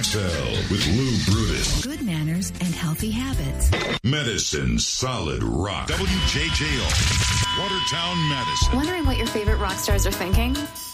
XL with Lou Brutus. Good manners and healthy habits. Medicine Solid Rock. WJJO. Watertown, Madison. Wondering what your favorite rock stars are thinking?